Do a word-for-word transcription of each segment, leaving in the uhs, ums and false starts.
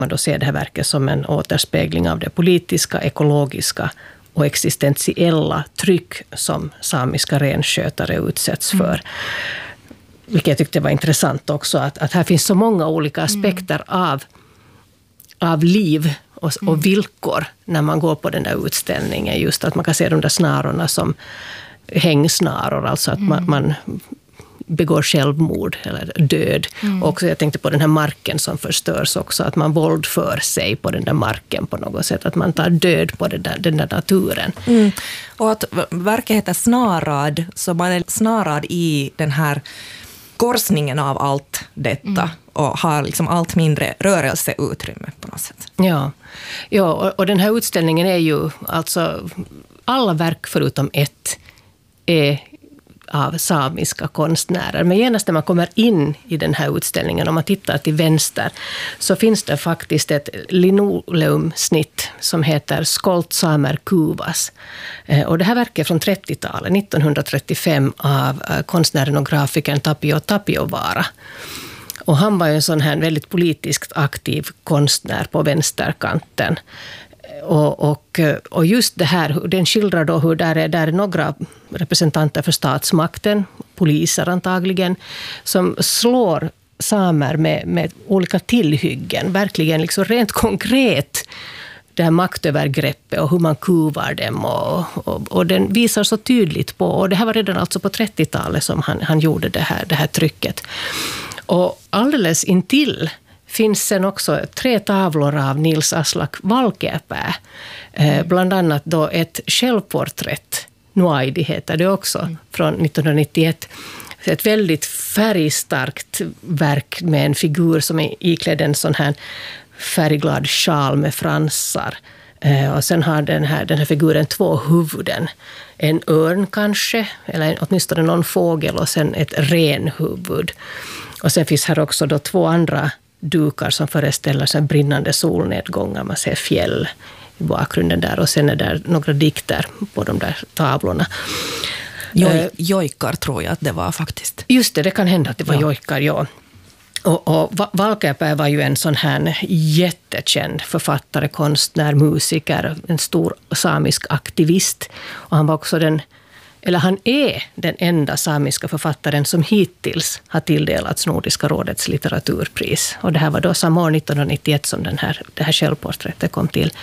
man då ser det här verket som en återspegling av det politiska, ekologiska och existentiella tryck som samiska renskötare utsätts för. Mm. Vilket jag tyckte var intressant också, att, att här finns så många olika aspekter mm. av, av liv och, och mm. villkor när man går på den där utställningen. Just att man kan se de där snarorna som hängsnaror, alltså att mm. man, man begår självmord eller död. Mm. Och jag tänkte på den här marken som förstörs också, att man våldför sig på den där marken på något sätt, att man tar död på den där, den där naturen. Mm. Och att verket heter Snarad, så man är snarad i den här korsningen av allt detta mm. och har liksom allt mindre rörelseutrymme på något sätt. Ja, ja och, och den här utställningen är ju alltså alla verk förutom ett är av samiska konstnärer. Men genast när man kommer in i den här utställningen, om man tittar till vänster, så finns det faktiskt ett linoleumsnitt som heter Skolt samer kuvas. Och det här verket från trettiotalet, nittonhundratrettiofem, av konstnären och grafikern Tapio Tapiovaara. Och han var ju en sån här väldigt politiskt aktiv konstnär på vänsterkanten. Och, och, och just det här, den skildrar då hur där är, där är några representanter för statsmakten, poliser antagligen, som slår samer med, med olika tillhyggen, verkligen liksom rent konkret det här maktövergreppet och hur man kuvar dem, och, och, och den visar så tydligt på, och det här var redan alltså på trettiotalet som han, han gjorde det här, det här trycket. Och alldeles intill finns sen också tre tavlor av Nils Aslak Valkeapää. Eh, bland annat då ett självporträtt, Nuaidi heter det också, mm. från nittonhundranittioett. Ett väldigt färgstarkt verk med en figur som är iklädd en sån här färgglad sjal med fransar. Eh, och sen har den här, den här figuren två huvuden. En örn kanske, eller åtminstone någon fågel, och sen ett renhuvud. Och sen finns här också då två andra dukar som föreställer sig brinnande solnedgångar. Man ser fjäll i bakgrunden där, och sen är där några dikter på de där tavlorna. Joj, jojkar tror jag att det var faktiskt. Just det, det kan hända att det var ja. jojkar, ja. Och, och Valkeapää var ju en sån här jättekänd författare, konstnär, musiker, en stor samisk aktivist. Och han var också den Eller han är den enda samiska författaren som hittills har tilldelats Nordiska rådets litteraturpris. Och det här var då samma år nittonhundranittioett som den här, det här självporträttet kom till.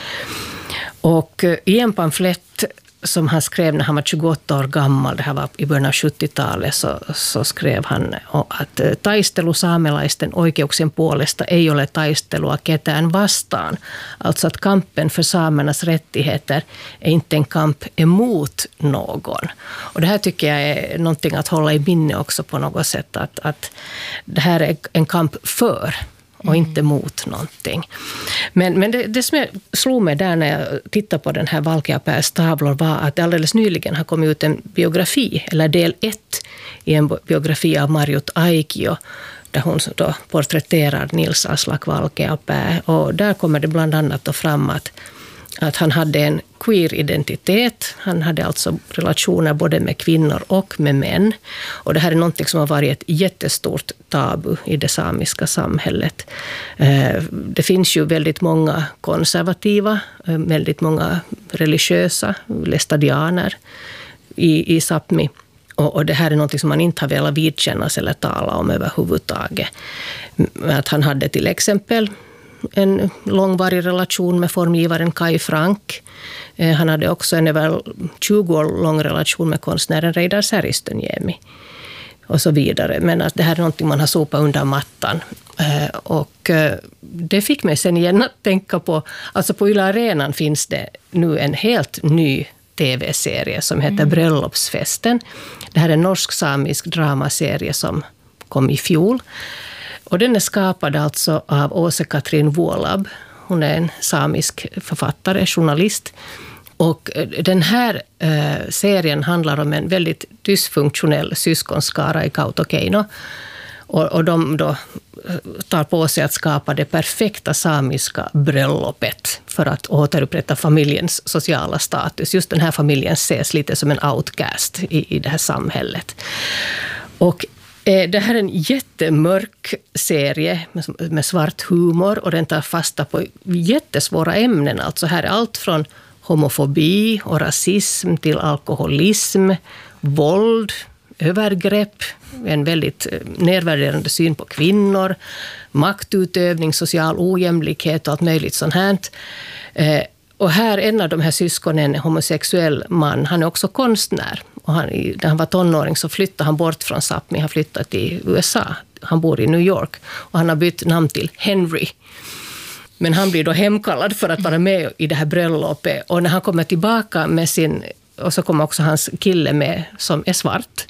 Och i en pamflett som han skrev när han var tjugoåtta år gammal, det här var i början av sjuttiotalet, så, så skrev han att taistelu saamelaisten oikeuksien puolesta ei ole taistelua ketään vastaan. Alltså att kampen för samernas rättigheter är inte en kamp emot någon. Och det här tycker jag är någonting att hålla i minne också på något sätt, att, att det här är en kamp för och inte mot någonting. Men, men det, det som jag slog mig där när jag tittade på den här Valkeapääs tavlor var att det alldeles nyligen har kommit ut en biografi, eller del ett i en biografi av Marjut Aikio, där hon då porträtterar Nils Aslak Valkeapää. Och där kommer det bland annat då fram att att han hade en queer-identitet. Han hade alltså relationer både med kvinnor och med män. Och det här är något som har varit ett jättestort tabu i det samiska samhället. Det finns ju väldigt många konservativa, väldigt många religiösa, lästadianer i, i Sápmi. Och, och det här är något som man inte har velat vidkännas eller tala om överhuvudtaget. Att han hade till exempel en långvarig relation med formgivaren Kai Frank. Han hade också en över tjugo år lång relation med konstnären Reidar Säristönniemi och så vidare. Men att det här är något man har sopat under mattan. Och det fick mig sen igen att tänka på, alltså på Yle Arenan finns det nu en helt ny tv-serie som heter mm. Bröllopsfesten. Det här är en norsk-samisk dramaserie som kom i fjol. Och den är skapad alltså av Åse-Katrin Vuolab. Hon är en samisk författare, journalist. Och den här eh, serien handlar om en väldigt dysfunktionell syskonskara i Kautokeino. Och, och de då tar på sig att skapa det perfekta samiska bröllopet för att återupprätta familjens sociala status. Just den här familjen ses lite som en outcast i, i det här samhället. Och Det här är en jättemörk serie med svart humor och den tar fasta på jättesvåra ämnen. Alltså här är allt från homofobi och rasism till alkoholism, våld, övergrepp, en väldigt nedvärderande syn på kvinnor, maktutövning, social ojämlikhet och allt möjligt sånt här. Och här en av de här syskonen, en homosexuell man, han är också konstnär. Och han, när han var tonåring så flyttade han bort från Sápmi, han flyttade till U S A. Han bor i New York och han har bytt namn till Henry. Men han blir då hemkallad för att vara med i det här bröllopet. Och när han kommer tillbaka med sin, och så kommer också hans kille med som är svart,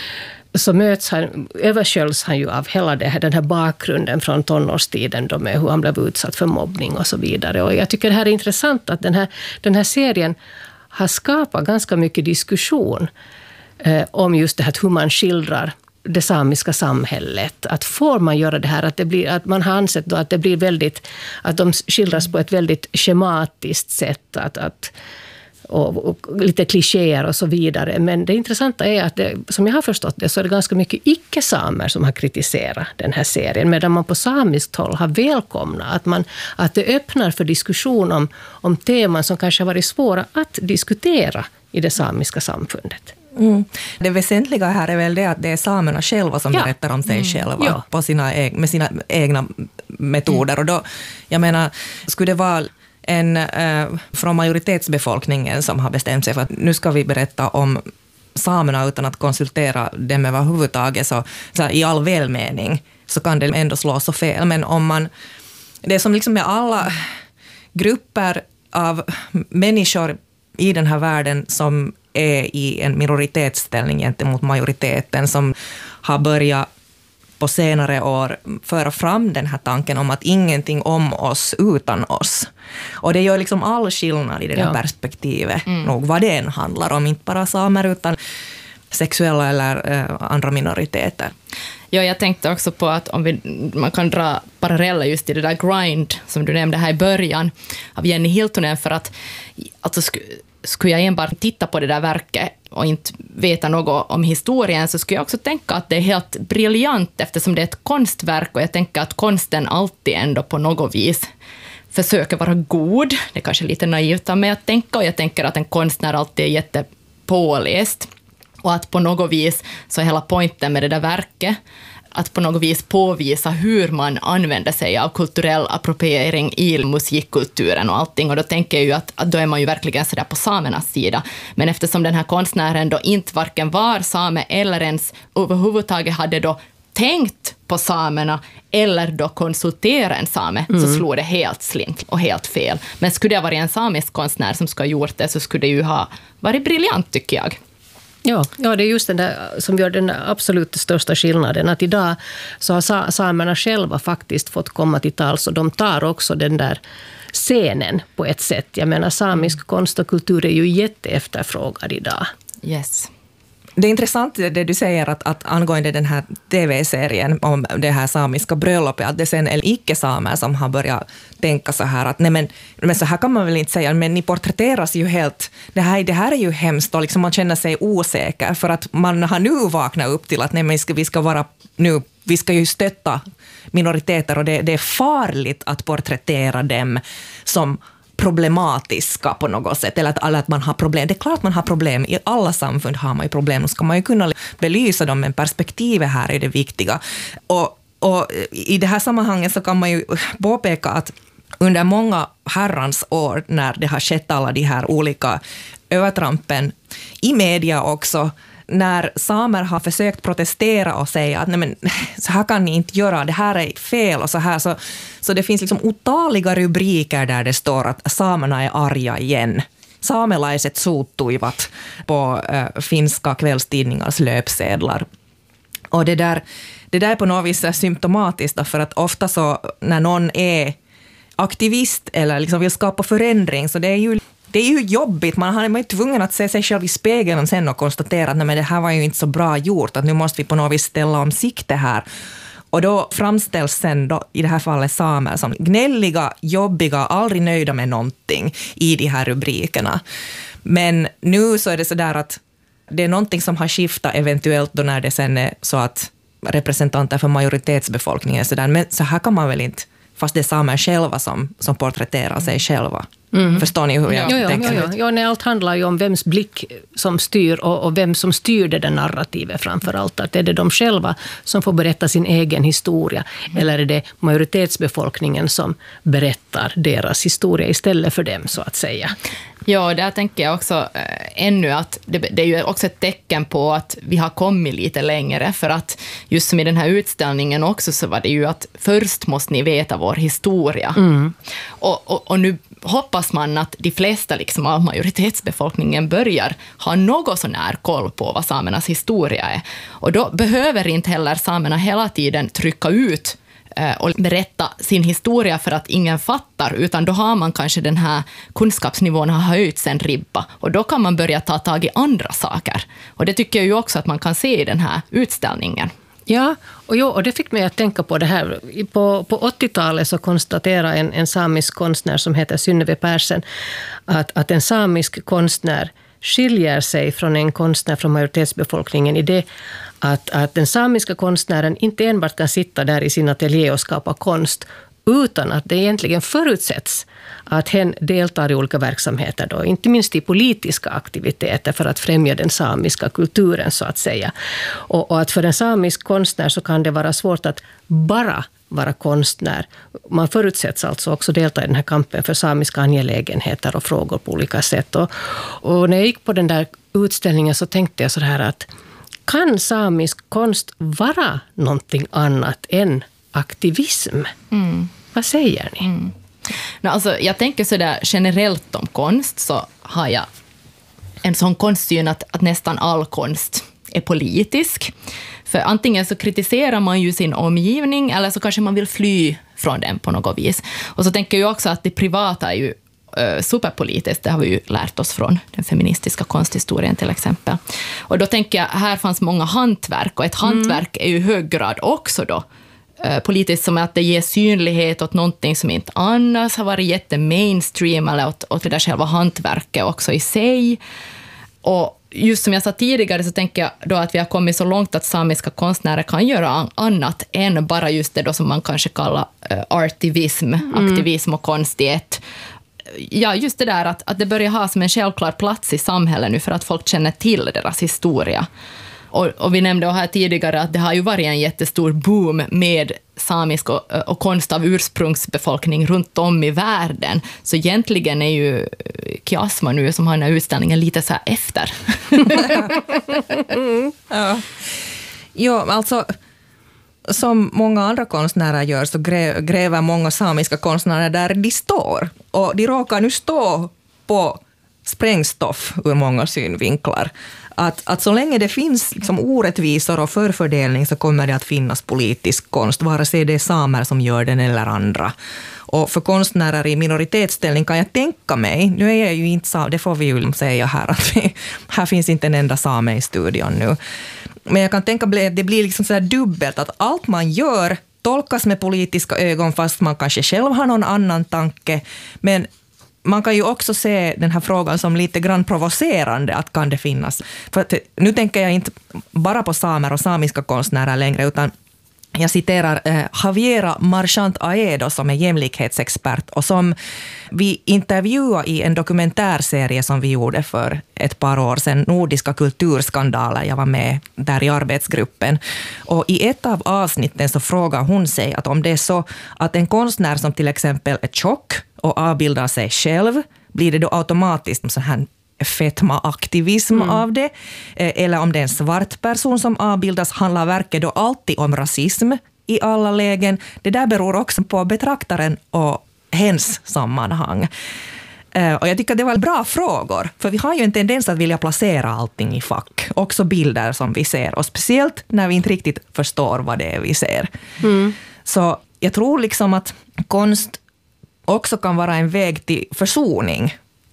så möts han, översköljs han ju av hela det här, den här bakgrunden från tonårstiden då med hur han blev utsatt för mobbning och så vidare. Och jag tycker det här är intressant att den här, den här serien har skapat ganska mycket diskussion eh, om just det här hur man skildrar det samiska samhället. Att får man göra det här, att, det blir, att man har ansett då att det blir väldigt, att de skildras på ett väldigt schematiskt sätt, att, att Och, och lite klichéer och så vidare. Men det intressanta är att det, som jag har förstått det, så är det ganska mycket icke-samer som har kritiserat den här serien, medan man på samiskt håll har välkomnat att, man, att det öppnar för diskussion om, om teman som kanske har varit svåra att diskutera i det samiska samfundet. Mm. Det väsentliga här är väl det att det är samerna själva som ja. berättar om sig själva mm. ja. på sina, med sina egna metoder. Mm. Och då, jag menar, skulle det vara en eh, från majoritetsbefolkningen som har bestämt sig för att nu ska vi berätta om samerna utan att konsultera dem överhuvudtaget, så, så i all välmening så kan det ändå slå så fel. Men om man, det är som liksom med alla grupper av människor i den här världen som är i en minoritetsställning gentemot majoriteten, som har börjat på senare år föra fram den här tanken om att ingenting om oss utan oss. Och det gör liksom all skillnad i det ja. där perspektivet, mm. nog vad det än handlar om, inte bara samer utan sexuella eller eh, andra minoriteter. Ja, jag tänkte också på att om vi, man kan dra paralleller just i det där Grind som du nämnde här i början av Jenny Hiltunen, för att alltså, sk- skulle jag enbart titta på det där verket och inte veta något om historien, så skulle jag också tänka att det är helt briljant eftersom det är ett konstverk, och jag tänker att konsten alltid ändå på något vis försöker vara god. Det är kanske lite naivt av mig att tänka, och jag tänker att en konstnär alltid är jättepåläst, och att på något vis så är hela poängen med det där verket att på något vis påvisa hur man använder sig av kulturell appropriering i musikkulturen och allting. Och då tänker jag ju att, att då är man ju verkligen sådär på samernas sida. Men eftersom den här konstnären då inte varken var same eller ens överhuvudtaget hade då tänkt på samerna eller då konsultera en same, mm. så slår det helt slint och helt fel. Men skulle det vara en samisk konstnär som ska ha gjort det, så skulle det ju ha varit briljant, tycker jag. Ja, ja, det är just den där som gör den absolut största skillnaden. Att idag så har samerna själva faktiskt fått komma till tals, och de tar också den där scenen på ett sätt. Jag menar, samisk konst och kultur är ju jätteefterfrågad idag. Yes. Det är intressant det du säger att, att angående den här tv-serien om det här samiska bröllopet, att det sen är icke-samer som har börjat tänka så här att nej men, men så här kan man väl inte säga, men ni porträtteras ju helt, det här, det här är ju hemskt, och liksom man känner sig osäker för att man har nu vaknat upp till att nej men vi ska vara nu, vi ska ju stötta minoriteter, och det, det är farligt att porträttera dem som problematiska på något sätt, eller att, eller att man har problem. Det är klart att man har problem. I alla samfund har man ju problem, och ska man ju kunna belysa dem, men perspektivet här är det viktiga. Och, och i det här sammanhanget så kan man ju påpeka att under många herrans år, när det har skett alla de här olika övertrampen i media också, när samer har försökt protestera och säga att nej men, så här kan ni inte göra, det här är fel och så här, så, så det finns liksom otaliga rubriker där det står att samerna är arga igen. Samelaiset suuttuivat på äh, finska kvällstidningars löpsedlar. Och det där, det där är på något vis symptomatiskt, för att ofta så när någon är aktivist eller liksom vill skapa förändring, så det är ju Det är ju jobbigt, man är ju tvungen att se sig själv i spegeln sen och konstatera att nej, men det här var ju inte så bra gjort, att nu måste vi på något vis ställa om sikte här. Och då framställs sen då, i det här fallet samer som gnälliga, jobbiga, aldrig nöjda med någonting i de här rubrikerna. Men nu så är det så där att det är någonting som har skiftat eventuellt då när det sen är så att representanter för majoritetsbefolkningen. Så där. Men så här kan man väl inte, fast det är samer själva som, som porträtterar sig själva. Mm. Förstår ni hur jag jo, tänker? Jo, jo, jo. Nej, allt handlar ju om vems blick som styr och, och vem som styr det narrativet framför allt. Att är det de själva som får berätta sin egen historia mm. eller är det majoritetsbefolkningen som berättar deras historia istället för dem, så att säga? Ja, där tänker jag också äh, ännu att det, det är ju också ett tecken på att vi har kommit lite längre, för att just som i den här utställningen också så var det ju att först måste ni veta vår historia. Mm. Och, och, och nu hoppas man att de flesta liksom av majoritetsbefolkningen börjar ha något så när koll på vad samernas historia är. Och då behöver inte heller samerna hela tiden trycka ut och berätta sin historia för att ingen fattar, utan då har man kanske den här kunskapsnivån har höjts en ribba och då kan man börja ta tag i andra saker. Och det tycker jag ju också att man kan se i den här utställningen. Ja, och, jo, och det fick mig att tänka på det här. På, på åttiotalet så konstaterade en, en samisk konstnär som heter Synnöve Persson att, att en samisk konstnär skiljer sig från en konstnär från majoritetsbefolkningen i det att, att den samiska konstnären inte enbart kan sitta där i sin ateljé och skapa konst utan att det egentligen förutsätts att hen deltar i olika verksamheter, då, inte minst i politiska aktiviteter för att främja den samiska kulturen, så att säga. Och, och att för en samisk konstnär så kan det vara svårt att bara vara konstnär. Man förutsätts alltså också delta i den här kampen för samiska angelägenheter och frågor på olika sätt. Och, och när jag gick på den där utställningen så tänkte jag så här att kan samisk konst vara någonting annat än aktivism? Mm. Vad säger ni? Mm. No, alltså, jag tänker så där generellt om konst så har jag en sån konstsyn att, att nästan all konst är politisk. För antingen så kritiserar man ju sin omgivning eller så kanske man vill fly från den på något vis. Och så tänker jag också att det privata är ju uh, superpolitiskt. Det har vi ju lärt oss från den feministiska konsthistorien till exempel. Och då tänker jag, här fanns många hantverk och ett hantverk mm. är ju i hög grad också då politiskt som att det ger synlighet åt någonting som inte annars har varit jättemainstream eller åt, åt det där själva hantverket också i sig. Och just som jag sa tidigare så tänker jag då att vi har kommit så långt att samiska konstnärer kan göra annat än bara just det då som man kanske kallar uh, artivism, mm. aktivism och konst i ett. Ja, just det där att, att det börjar ha som en självklar plats i samhället nu för att folk känner till deras historia. Och, och vi nämnde här tidigare att det har ju varit en jättestor boom med samisk och, och konst av ursprungsbefolkning runt om i världen. Så egentligen är ju Kiasma nu som har den här utställningen lite så här efter. ja. Jo, alltså som många andra konstnärer gör så grä, gräver många samiska konstnärer där de står. Och de råkar nu stå på sprängstoff ur många synvinklar. Att, att så länge det finns liksom orättvisor och förfördelning så kommer det att finnas politisk konst, vare sig det är samer som gör den eller andra. Och för konstnärer i minoritetsställning kan jag tänka mig, nu är jag ju inte sam, det får vi ju säga här, att vi, här finns inte en enda same i studion nu. Men jag kan tänka mig att det blir liksom så här dubbelt, att allt man gör tolkas med politiska ögon fast man kanske själv har någon annan tanke, men man kan ju också se den här frågan som lite grann provocerande, att kan det finnas. För att, nu tänker jag inte bara på samer och samiska konstnärer längre, utan jag citerar eh, Javiera Marchant Aedo som är jämlikhetsexpert och som vi intervjuade i en dokumentärserie som vi gjorde för ett par år sedan, Nordiska kulturskandaler. Jag var med där i arbetsgruppen. Och i ett av avsnitten så frågar hon sig att om det är så att en konstnär som till exempel är tjock och avbildar sig själv, blir det då automatiskt så här fetma-aktivism mm. av det? Eller om det är en svart person som avbildas, handlar verket då alltid om rasism i alla lägen? Det där beror också på betraktaren och hens sammanhang. Och jag tycker att det var bra frågor, för vi har ju en tendens att vilja placera allting i fack. Också bilder som vi ser, och speciellt när vi inte riktigt förstår vad det är vi ser. Mm. Så jag tror liksom att konst också kan vara en väg till försoning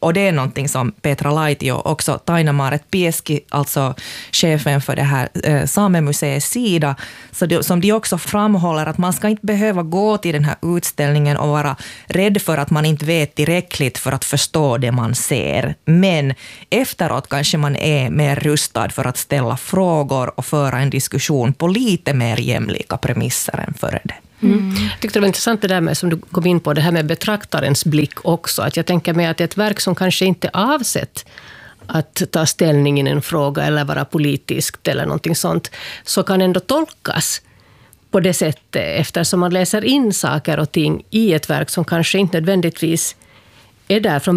Och det är någonting som Petra Laitio också, Taina-Maaret Pieski, alltså chefen för det här eh, Samemuseets sida, så det, som de också framhåller att man ska inte behöva gå till den här utställningen och vara rädd för att man inte vet tillräckligt för att förstå det man ser. Men efteråt kanske man är mer rustad för att ställa frågor och föra en diskussion på lite mer jämlika premisser än före det. Mm. Jag tyckte det var intressant det där med, som du kom in på, det här med betraktarens blick också. Att jag tänker mig att ett verk som kanske inte är avsett att ta ställning i en fråga eller vara politiskt eller någonting sånt, så kan ändå tolkas på det sättet, eftersom man läser in saker och ting i ett verk som kanske inte nödvändigtvis är där från